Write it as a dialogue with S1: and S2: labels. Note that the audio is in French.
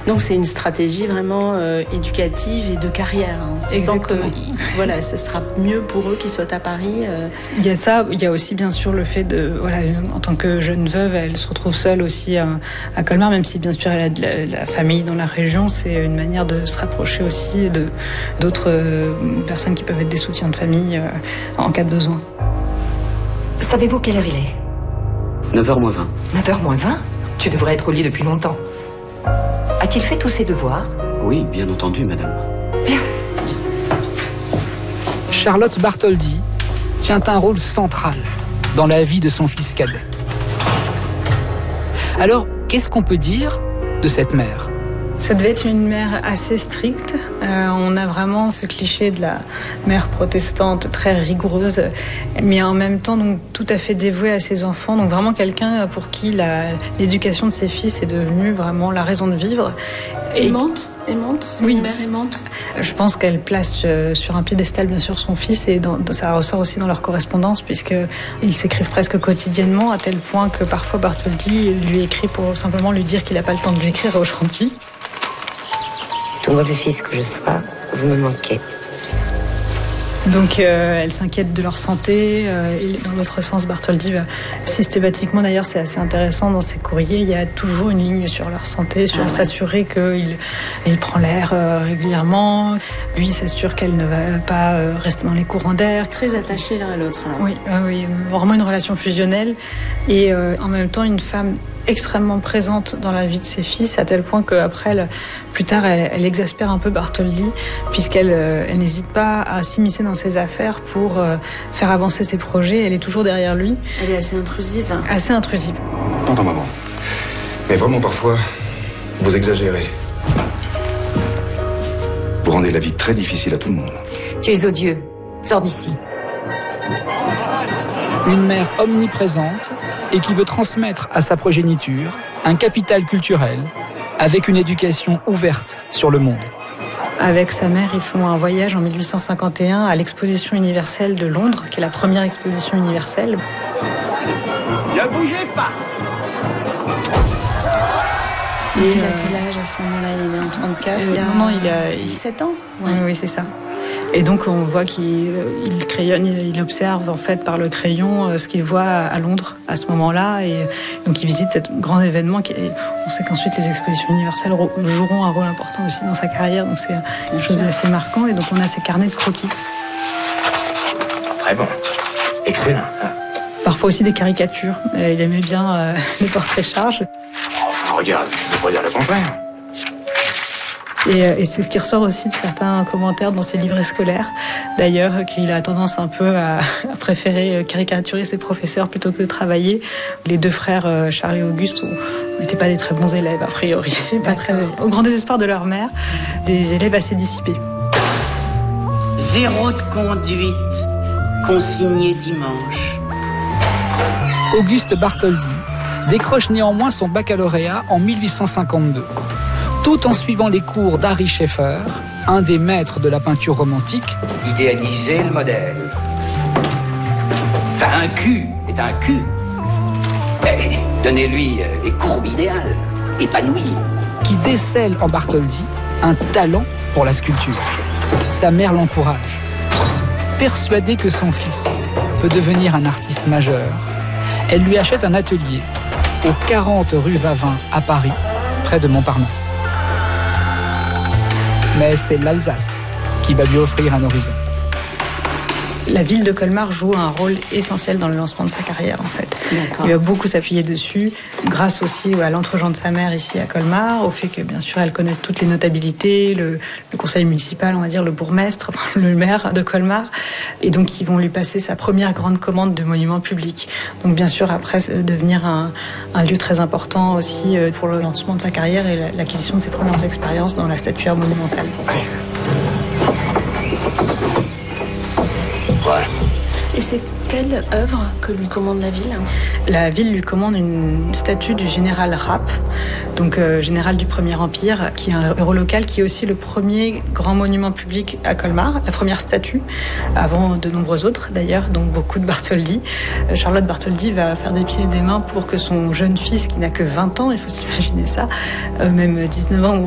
S1: Donc c'est une stratégie vraiment éducative et de carrière.
S2: Exactement.
S1: Voilà, ce sera mieux pour eux qu'ils soient à Paris.
S2: Il y a ça, il y a aussi bien sûr le fait de, voilà, en tant que jeune veuve, elle se retrouve seule aussi à Colmar, même si bien sûr elle a de la famille dans la région. C'est une manière de se rapprocher aussi d'autres personnes qui peuvent être des soutiens de famille en cas de besoin.
S3: Savez-vous quelle heure il est ?
S4: 9h moins 20.
S3: 9h moins 20 ? Tu devrais être au lit depuis longtemps. A-t-il fait tous ses devoirs ?
S4: Oui, bien entendu, madame.
S3: Bien.
S5: Charlotte Bartholdi tient un rôle central dans la vie de son fils cadet. Alors, qu'est-ce qu'on peut dire de cette mère ?
S2: Ça devait être une mère assez stricte. On a vraiment ce cliché de la mère protestante très rigoureuse, mais en même temps donc tout à fait dévouée à ses enfants. Donc vraiment quelqu'un pour qui l'éducation de ses fils est devenue vraiment la raison de vivre.
S1: Aimante, c'est
S2: oui.
S1: Une mère aimante.
S2: Je pense qu'elle place sur un piédestal bien sûr son fils et ça ressort aussi dans leur correspondance puisqu'ils s'écrivent presque quotidiennement à tel point que parfois Bartholdi lui écrit pour simplement lui dire qu'il n'a pas le temps de lui écrire aujourd'hui.
S6: Tout mauvais fils que je sois, vous me manquez.
S2: Donc elle s'inquiète de leur santé. Et dans l'autre sens, Bartholdi va systématiquement, d'ailleurs c'est assez intéressant dans ses courriers, il y a toujours une ligne sur leur santé, sur s'assurer qu'il prend l'air régulièrement. Lui il s'assure qu'elle ne va pas rester dans les courants d'air.
S1: Très attachés l'un à l'autre.
S2: Oui, vraiment une relation fusionnelle. Et en même temps une femme extrêmement présente dans la vie de ses fils, à tel point qu'après, plus tard, elle exaspère un peu Bartholdi, puisqu'elle n'hésite pas à s'immiscer dans ses affaires pour faire avancer ses projets. Elle est toujours derrière lui.
S1: Elle est assez intrusive.
S2: Assez intrusive.
S7: Pardon, maman. Mais vraiment, parfois, vous exagérez. Vous rendez la vie très difficile à tout le monde.
S3: Tu es odieux. Sors d'ici.
S5: Une mère omniprésente et qui veut transmettre à sa progéniture un capital culturel avec une éducation ouverte sur le monde.
S2: Avec sa mère, ils font un voyage en 1851 à l'exposition universelle de Londres, qui est la première exposition universelle.
S8: Ne bougez pas!
S1: Et il a quel âge à ce moment-là? Il est né en 34.
S2: Il a
S1: 17 ans.
S2: Ouais. Oui, c'est ça. Et donc on voit qu'il crayonne, il observe en fait par le crayon ce qu'il voit à Londres à ce moment-là, et donc il visite cet grand événement. On sait qu'ensuite les expositions universelles joueront un rôle important aussi dans sa carrière, donc c'est quelque chose d'assez marquant. Et donc on a ces carnets de croquis.
S8: Très bon, excellent.
S2: Parfois aussi des caricatures. Il aimait bien les portraits charges.
S8: Enfin, regarde, je ne peux pas dire le contraire.
S2: Et c'est ce qui ressort aussi de certains commentaires dans ses livrets scolaires, d'ailleurs, qu'il a tendance un peu à préférer caricaturer ses professeurs plutôt que de travailler. Les deux frères, Charles et Auguste, n'étaient pas des très bons élèves, a priori, au grand désespoir de leur mère, des élèves assez dissipés.
S9: 0 de conduite, consigné dimanche.
S5: Auguste Bartholdi décroche néanmoins son baccalauréat en 1852. Tout en suivant les cours d'Ary Scheffer, un des maîtres de la peinture romantique.
S10: Idéaliser le modèle. Un cul est un cul. Donnez-lui les courbes idéales, épanouies.
S5: Qui décèle en Bartholdi un talent pour la sculpture. Sa mère l'encourage. Persuadée que son fils peut devenir un artiste majeur, elle lui achète un atelier au 40 rue Vavin à Paris, près de Montparnasse. Mais c'est l'Alsace qui va lui offrir un horizon.
S2: La ville de Colmar joue un rôle essentiel dans le lancement de sa carrière, en fait.
S1: D'accord.
S2: Il va beaucoup s'appuyer dessus, grâce aussi à l'entregent de sa mère ici à Colmar, au fait que, bien sûr, elle connaisse toutes les notabilités, le conseil municipal, on va dire, le bourgmestre, le maire de Colmar. Et donc, ils vont lui passer sa première grande commande de monuments publics. Donc, bien sûr, après, devenir un lieu très important aussi pour le lancement de sa carrière et l'acquisition de ses premières expériences dans la statuaire monumentale.
S1: Et c'est quelle œuvre que lui commande la ville?
S2: La ville lui commande une statue du général Rapp, donc général du Premier Empire, qui est un héros local, qui est aussi le premier grand monument public à Colmar, la première statue, avant de nombreux autres d'ailleurs, dont beaucoup de Bartholdi. Charlotte Bartholdi va faire des pieds et des mains pour que son jeune fils, qui n'a que 20 ans, il faut s'imaginer ça, même 19 ans